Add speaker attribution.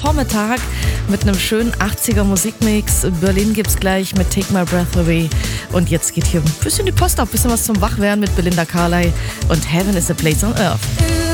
Speaker 1: Vormittag mit einem schönen 80er Musikmix. Berlin gibt's gleich mit Take My Breath Away. Und jetzt geht hier ein bisschen die Post ab, ein bisschen was zum Wachwerden mit Belinda Carlisle und Heaven is a Place on Earth.